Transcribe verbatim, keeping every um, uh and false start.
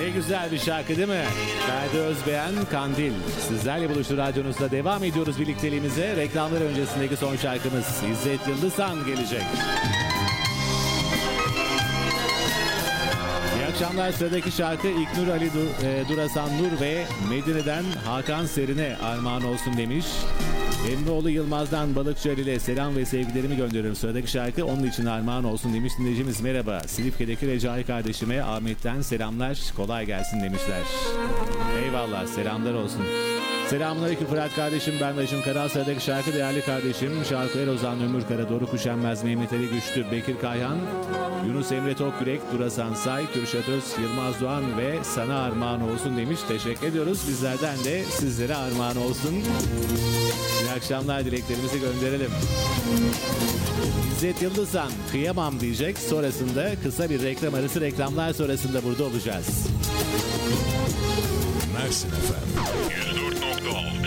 Ne güzel bir şarkı değil mi? Ferdi Özbeğen, Kandil. Sizlerle buluştu radyonuzda. Devam ediyoruz birlikteliğimize. Reklamlar öncesindeki son şarkımız İzzet Yıldızhan gelecek. İyi akşamlar. Sıradaki şarkı İlknur Ali Du- e, Durasan Nur ve Medine'den Hakan Serin'e armağan olsun demiş. Emreoğlu Yılmaz'dan Balıkçı Ali ile selam ve sevgilerimi gönderiyorum. Sıradaki şarkı onun için armağan olsun demiş dinleyicimiz. Merhaba. Silifke'deki Recai kardeşime Ahmet'ten selamlar. Kolay gelsin demişler. Eyvallah. Selamlar olsun. Selamünaleyküm Fırat kardeşim. Ben Dajım Karal. Sıradaki şarkı değerli kardeşim Şarkı Erozan, Ömür Kara, Doruk Üşenmez, Mehmet Ali Güçlü, Bekir Kayhan, Yunus Emre Tokyürek, Durasan Say, Kürşat Öz, Yılmaz Doğan ve sana armağan olsun demiş. Teşekkür ediyoruz. Bizlerden de sizlere armağan olsun. İyi akşamlar, dileklerimizi gönderelim. İzzet Yıldızhan kıyamam diyecek. Sonrasında kısa bir reklam arası, reklamlar sonrasında burada olacağız. Mersin efendim. yüz dört nokta altı